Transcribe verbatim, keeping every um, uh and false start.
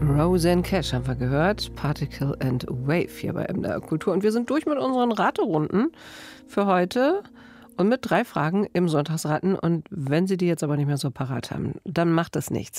Rosanne Cash haben wir gehört. Particle and Wave hier bei M D R Kultur. Und wir sind durch mit unseren Raterunden für heute und mit drei Fragen im Sonntagsraten. Und wenn Sie die jetzt aber nicht mehr so parat haben, dann macht es nichts.